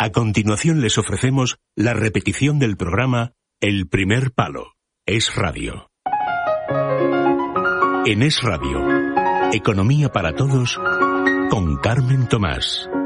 A continuación les ofrecemos la repetición del programa El Primer Palo. Es Radio. En Es Radio, Economía para Todos, con Carmen Tomás.